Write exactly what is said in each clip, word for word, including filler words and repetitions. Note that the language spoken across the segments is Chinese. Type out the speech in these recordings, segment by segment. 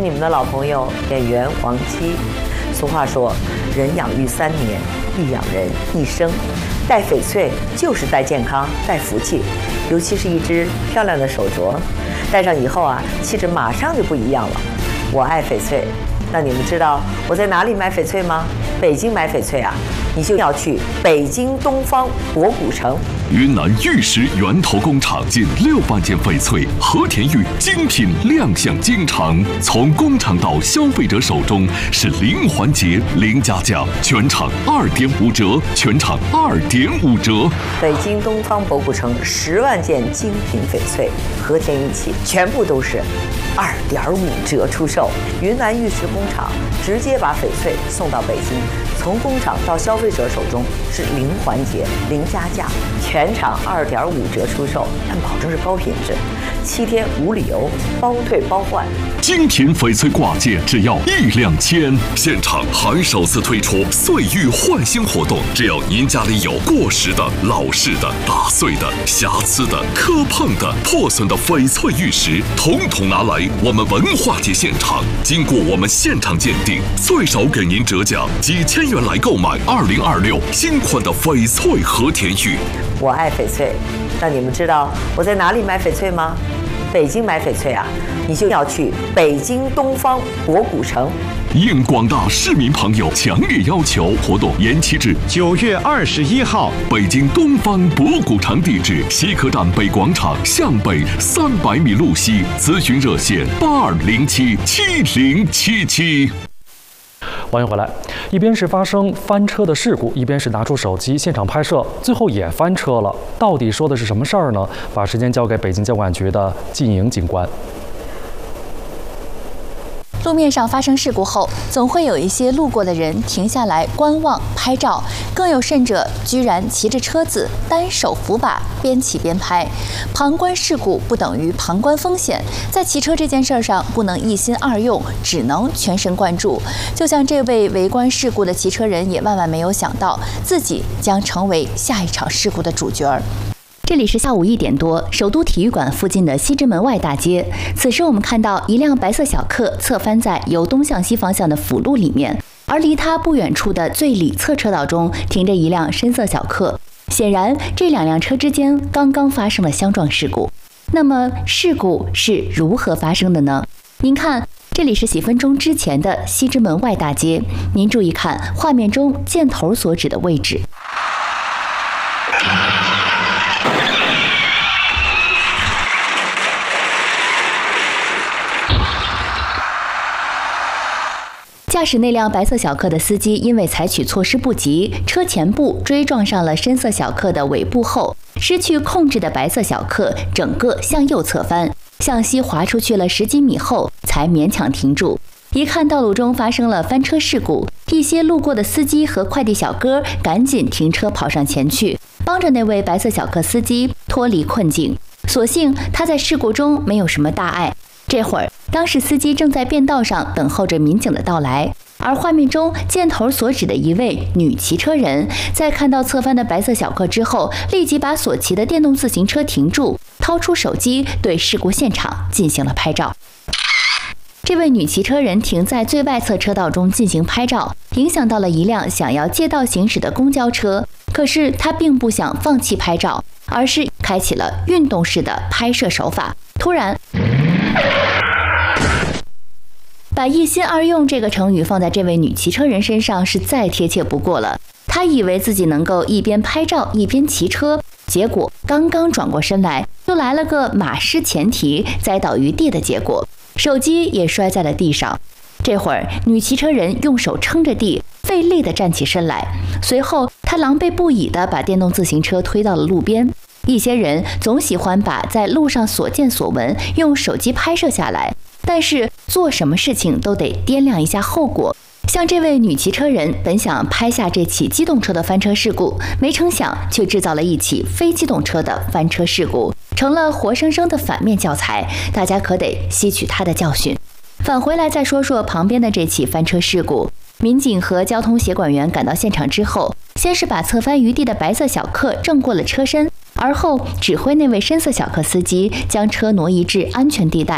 你们的老朋友演员王姬。俗话说，人养育三年，亦养人一生。戴翡翠就是戴健康、戴福气，尤其是一只漂亮的手镯，戴上以后啊，气质马上就不一样了。我爱翡翠，那你们知道我在哪里买翡翠吗？北京买翡翠啊，你就要去北京东方博古城。 云南玉石源头工厂近六万件翡翠和田玉精品亮相京城，从工厂到消费者手中是零环节、零加价，全场二点五折，全场二点五折。 北京东方博古城十万件精品翡翠和田玉器，全部都是二点五折出售。云南玉石工厂直接把翡翠送到北京，从工厂到消费者手中是零环节、零加价，全场二点五折出售，但保证是高品质，七天无理由，包退包换。 精品翡翠挂件只要一两千，现场还首次推出岁玉换新活动，只要您家里有过时的、老式的、打碎的、瑕疵的、磕碰的、破损的翡翠玉石，统统拿来我们文化节现场，经过我们现场鉴定，最少给您折价几千元来购买二零二六新款的翡翠和田玉。 我爱翡翠，那你们知道我在哪里买翡翠吗？北京买翡翠啊，你就要去北京东方博古城。 应广大市民朋友强烈要求，活动延期至九月二十一号。 北京东方博古城地址：西客站北广场向北三百米路西。咨询热线：八二零七七零七七。 欢迎回来。一边是发生翻车的事故，一边是拿出手机现场拍摄，最后也翻车了。到底说的是什么事儿呢？把时间交给北京交管局的靳莹警官。 路面上发生事故后，总会有一些路过的人停下来观望、拍照，更有甚者居然骑着车子单手扶把，边骑边拍。旁观事故不等于旁观风险，在骑车这件事上不能一心二用，只能全神贯注。就像这位围观事故的骑车人也万万没有想到，自己将成为下一场事故的主角儿。 这里是下午一点多，首都体育馆附近的西直门外大街。此时我们看到一辆白色小客侧翻在由东向西方向的辅路里面，而离它不远处的最里侧车道中停着一辆深色小客。显然，这两辆车之间刚刚发生了相撞事故。那么，事故是如何发生的呢？您看，这里是几分钟之前的西直门外大街，您注意看画面中箭头所指的位置。驾驶那辆白色小客的司机因为采取措施不及，车前部追撞上了深色小客的尾部后，失去控制的白色小客整个向右侧翻，向西滑出去了十几米后才勉强停住。一看道路中发生了翻车事故，一些路过的司机和快递小哥赶紧停车跑上前去，帮着那位白色小客司机脱离困境。所幸他在事故中没有什么大碍。这会儿，当时司机正在便道上等候着民警的到来，而画面中箭头所指的一位女骑车人，在看到侧翻的白色小客之后，立即把所骑的电动自行车停住，掏出手机对事故现场进行了拍照。这位女骑车人停在最外侧车道中进行拍照，影响到了一辆想要借道行驶的公交车。可是她并不想放弃拍照，而是开启了运动式的拍摄手法。突然，把一心二用这个成语放在这位女骑车人身上是再贴切不过了。她以为自己能够一边拍照一边骑车，结果刚刚转过身来，就来了个马失前蹄，栽倒于地的结果，手机也摔在了地上。这会儿，女骑车人用手撑着地，费力地站起身来，随后她狼狈不已地把电动自行车推到了路边。一些人总喜欢把在路上所见所闻用手机拍摄下来，但是做什么事情都得掂量一下后果。像这位女骑车人本想拍下这起机动车的翻车事故，没成想却制造了一起非机动车的翻车事故，成了活生生的反面教材，大家可得吸取她的教训。返回来再说说旁边的这起翻车事故。民警和交通协管员赶到现场之后，先是把侧翻于地的白色小客正过了车身，而后指挥那位深色小客司机将车挪移至安全地带。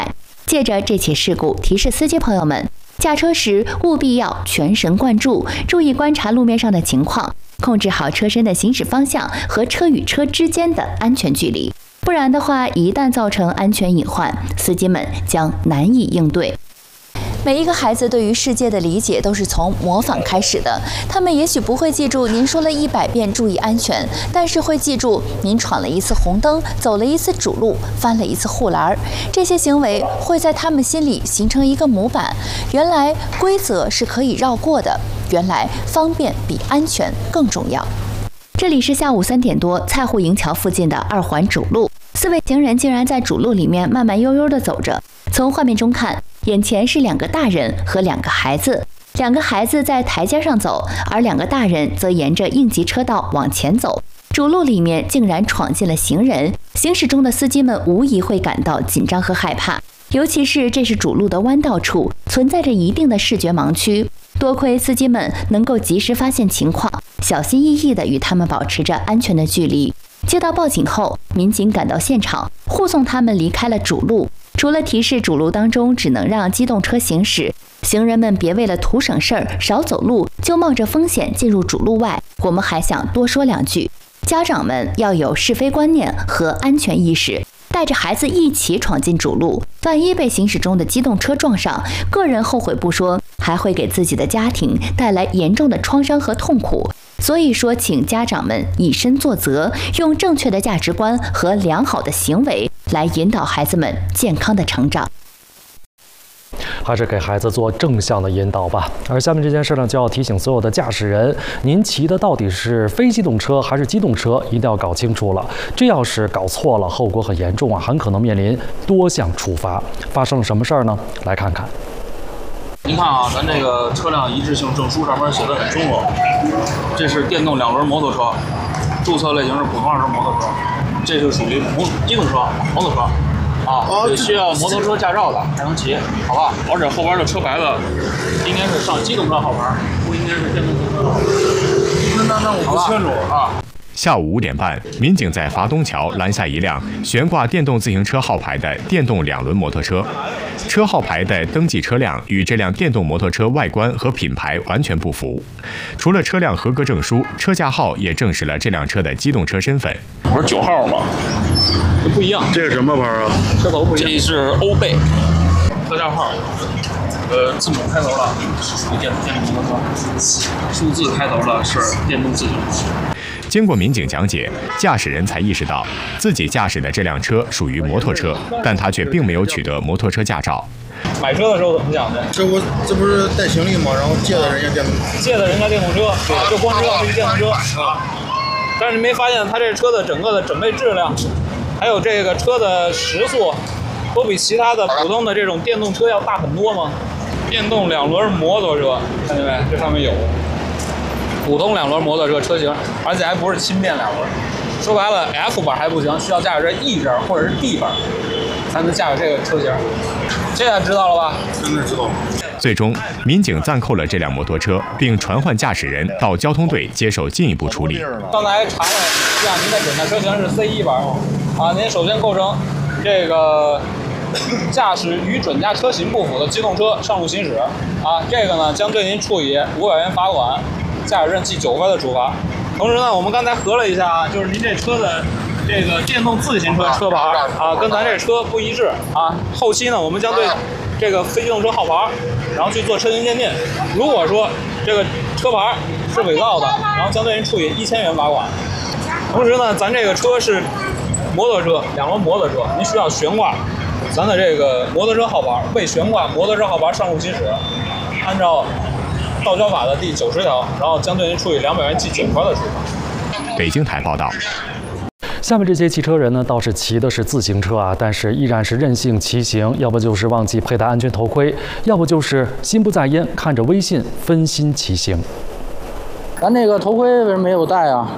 借着这起事故，提示司机朋友们，驾车时务必要全神贯注，注意观察路面上的情况，控制好车身的行驶方向和车与车之间的安全距离。不然的话，一旦造成安全隐患，司机们将难以应对。 每一个孩子对于世界的理解都是从模仿开始的，他们也许不会记住您说了一百遍注意安全，但是会记住您闯了一次红灯，走了一次主路，翻了一次护栏。这些行为会在他们心里形成一个模板，原来规则是可以绕过的，原来方便比安全更重要。 这里是下午三点多，蔡户营桥附近的二环主路，四位行人竟然在主路里面慢慢悠悠地走着。从画面中看，眼前是两个大人和两个孩子，两个孩子在台阶上走，而两个大人则沿着应急车道往前走。主路里面竟然闯进了行人，行驶中的司机们无疑会感到紧张和害怕，尤其是这是主路的弯道处，存在着一定的视觉盲区。多亏司机们能够及时发现情况，小心翼翼地与他们保持着安全的距离。接到报警后，民警赶到现场，护送他们离开了主路。除了提示主路当中只能让机动车行驶，行人们别为了图省事儿少走路，就冒着风险进入主路外。我们还想多说两句，家长们要有是非观念和安全意识，带着孩子一起闯进主路，万一被行驶中的机动车撞上，个人后悔不说，还会给自己的家庭带来严重的创伤和痛苦。所以说，请家长们以身作则，用正确的价值观和良好的行为来引导孩子们健康的成长。 还是给孩子做正向的引导吧。而下面这件事呢，就要提醒所有的驾驶人，您骑的到底是非机动车还是机动车，一定要搞清楚了。这要是搞错了，后果很严重啊，很可能面临多项处罚。发生了什么事儿呢？来看看。 您看啊，咱这个车辆一致性证书上面写的很清楚，这是电动两轮摩托车，注册类型是普通二轮摩托车，这就属于摩机动车、摩托车啊，得需要摩托车驾照的才能骑，好吧？而且后边的车牌子应该是上机动车号牌，不应该是电动车号牌。那那我不清楚啊。 下午五点半，民警在华东桥拦下一辆悬挂电动自行车号牌的电动两轮摩托车，车号牌的登记车辆与这辆电动摩托车外观和品牌完全不符。除了车辆合格证书，车架号也证实了这辆车的机动车身份。 不是九号吗？这不一样。 这是什么牌啊？ 车头不一样。这是欧贝，车架号。呃，字母开头的是属于电电动摩托车，数字开头的是电动自行车。 经过民警讲解，驾驶人才意识到自己驾驶的这辆车属于摩托车，但他却并没有取得摩托车驾照。 买车的时候怎么讲的？ 这我这不是带行李吗？然后借的人家电动车， 借的人家电动车，就光知道是一电动车啊。但是你没发现它这车的整个的准备质量，还有这个车的时速，都比其他的普通的这种电动车要大很多吗？电动两轮摩托车，看见没？这上面有。普通两轮摩托车车型，而且还不是轻便两轮。说白了 ，F 版还不行，需要驾驶证 E 证或者是 D 版才能驾驶这个车型。这下知道了吧？ 真的知道了。 最终，民警暂扣了这辆摩托车，并传唤驾驶人到交通队接受进一步处理。 刚才查了一下，您的准驾车型是 C 一版啊，您首先构成这个驾驶与准驾车型不符的机动车上路行驶啊，这个呢将对您处以五百元罚款。驾驶证记九分的处罚。同时呢，我们刚才核了一下啊，就是您这车的这个电动自行车车牌啊，跟咱这车不一致啊。后期呢，我们将对这个非机动车号牌，然后去做车型鉴定。如果说这个车牌是伪造的，然后将对您处以一千元罚款。同时呢，咱这个车是摩托车，两轮摩托车，您需要悬挂咱的这个摩托车号牌，未悬挂摩托车号牌上路行驶，按照道交法的第九十条，然后将对您处以两百元记九分的处罚。 北京台报道。 下面这些骑车人呢，倒是骑的是自行车啊，但是依然是任性骑行，要不就是忘记佩戴安全头盔，要不就是心不在焉，看着微信分心骑行。 咱那个头盔为什么没有戴啊？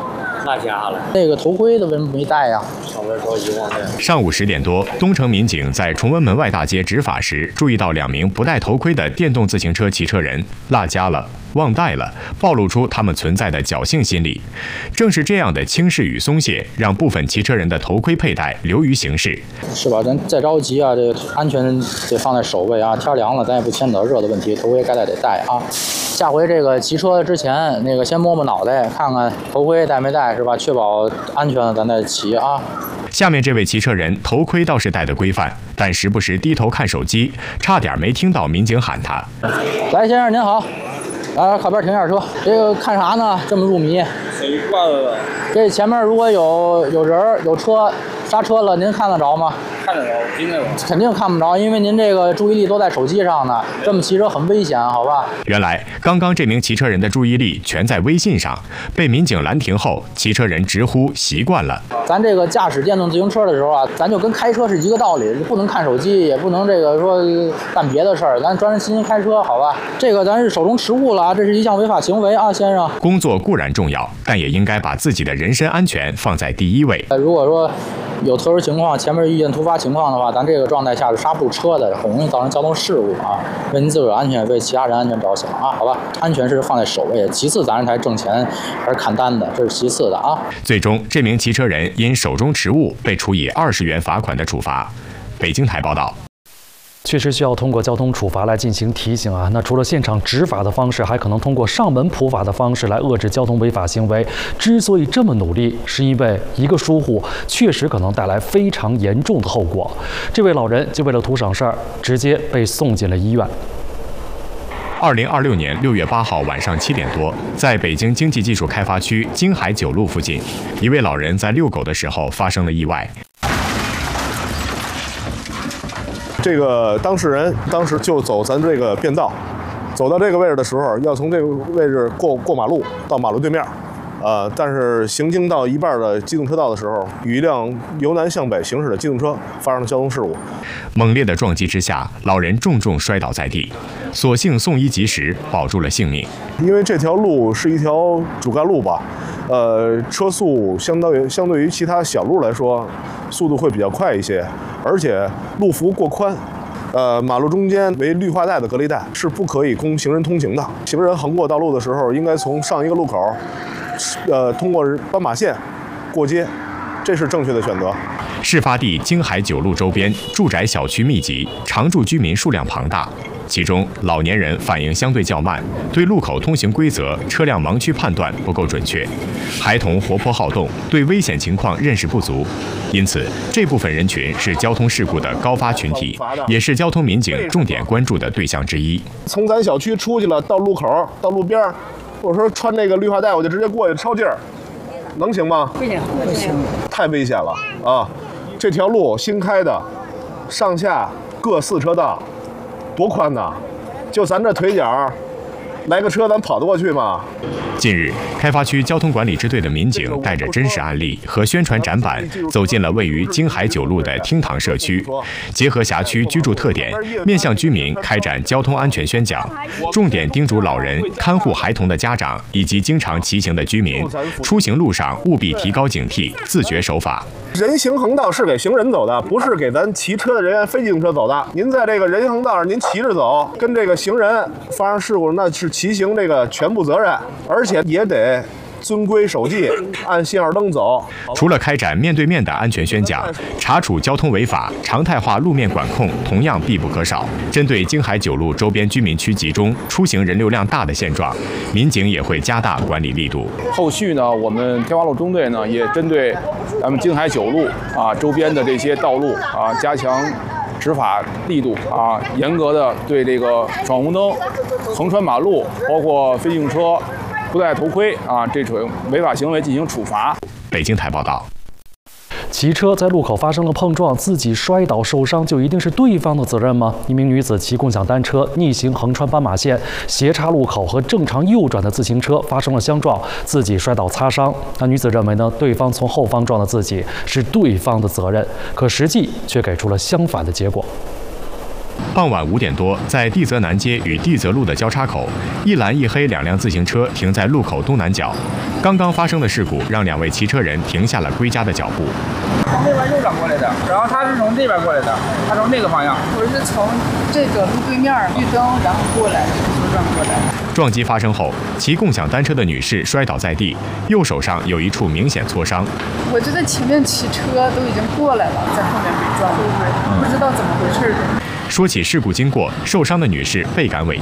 落家了。 那个头盔的为什么没戴呀？ 上班时候遗忘的。 上午十点多，东城民警在崇文门外大街执法时，注意到两名不戴头盔的电动自行车骑车人落家了、忘带了，暴露出他们存在的侥幸心理。正是这样的轻视与松懈，让部分骑车人的头盔佩戴流于形式。 是吧？咱再着急啊，这个安全得放在首位啊。天凉了，咱也不牵扯热的问题，头盔该戴得戴啊。下回这个骑车之前，那个先摸摸脑袋，看看头盔戴没戴，是吧？确保安全了，咱再骑啊。 下面这位骑车人头盔倒是戴得规范，但时不时低头看手机，差点没听到民警喊他。 来，先生您好，来靠边停下车。这个看啥呢？这么入迷？ 谁挂了？ 这前面如果有有人有车刹车了，您看得着吗？ 看得着，听得着。 肯定看不着，因为您这个注意力都在手机上呢，这么骑车很危险，好吧？ 原来刚刚这名骑车人的注意力全在微信上，被民警拦停后，骑车人直呼习惯了。 咱这个驾驶电动自行车的时候啊，咱就跟开车是一个道理，不能看手机，也不能这个说干别的事儿，咱专专心心开车，好吧？这个咱是手中持物了啊，这是一项违法行为啊，先生。 工作固然重要，但也应该把自己的人身安全放在第一位。 呃，如果说有特殊情况，前面遇见突发情况的话，咱这个状态下是刹不住车的，很容易造成交通事故啊。为您自个儿安全，为其他人安全着想啊，好吧？安全是放在首位，其次咱这台挣钱还是砍单的，这是其次的啊。 最终，这名骑车人因手中持物被处以二十元罚款的处罚。北京台报道。 确实需要通过交通处罚来进行提醒啊。那除了现场执法的方式，还可能通过上门普法的方式来遏制交通违法行为。之所以这么努力，是因为一个疏忽确实可能带来非常严重的后果。这位老人就为了图省事儿，直接被送进了医院。 二零二六年六月八号晚上七点多，在北京经济技术开发区京海九路附近，一位老人在遛狗的时候发生了意外。 这个当事人当时就走咱这个便道，走到这个位置的时候，要从这个位置过过马路到马路对面，呃，但是行经到一半的机动车道的时候，与一辆由南向北行驶的机动车发生了交通事故。 猛烈的撞击之下，老人重重摔倒在地，所幸送医及时，保住了性命。 因为这条路是一条主干路吧，呃，车速相当于相对于其他小路来说，速度会比较快一些，而且路幅过宽。呃，马路中间为绿化带的隔离带，是不可以供行人通行的。行人横过道路的时候，应该从上一个路口，呃，通过斑马线过街，这是正确的选择。 事发地京海九路周边住宅小区密集，常住居民数量庞大。其中，老年人反应相对较慢，对路口通行规则、车辆盲区判断不够准确；孩童活泼好动，对危险情况认识不足。因此，这部分人群是交通事故的高发群体，也是交通民警重点关注的对象之一。 从咱小区出去了，到路口、到路边，我说穿那个绿化带，我就直接过去抄劲儿，能行吗？不行，不行，太危险了啊！这条路新开的，上下各四车道。多宽呐！就咱这腿脚，来个车咱跑得过去吗？ 近日，开发区交通管理支队的民警带着真实案例和宣传展板，走进了位于京海九路的厅堂社区，结合辖区居住特点，面向居民开展交通安全宣讲，重点叮嘱老人、看护孩童的家长以及经常骑行的居民，出行路上务必提高警惕，自觉守法。 人行横道是给行人走的，不是给咱骑车的人员、非机动车走的。您在这个人行横道上，您骑着走，跟这个行人发生事故，那是骑行这个全部责任，而且也得遵规守纪，按信号灯走。 除了开展面对面的安全宣讲，查处交通违法、常态化路面管控同样必不可少。针对京海九路周边居民区集中、出行人流量大的现状，民警也会加大管理力度。 后续呢，我们天华路中队呢也针对咱们京海九路啊周边的这些道路啊加强执法力度啊，严格的对这个闯红灯、横穿马路，包括非机动车不戴头盔啊这种违法行为进行处罚。 北京台报道。 骑车在路口发生了碰撞，自己摔倒受伤，就一定是对方的责任吗？一名女子骑共享单车逆行横穿斑马线，斜插路口和正常右转的自行车发生了相撞，自己摔倒擦伤。那女子认为呢，对方从后方撞的自己是对方的责任，可实际却给出了相反的结果。 傍晚五点多，在地泽南街与地泽路的交叉口，一蓝一黑两辆自行车停在路口东南角。刚刚发生的事故让两位骑车人停下了归家的脚步。 从那边右转过来的，然后他是从这边过来的，他从那个方向。我是从这个路对面绿灯，然后过来，左转过来。 撞击发生后，骑共享单车的女士摔倒在地，右手上有一处明显挫伤。 我就在前面骑车都已经过来了，在后面被撞，不知道怎么回事。 说起事故经过，受伤的女士倍感委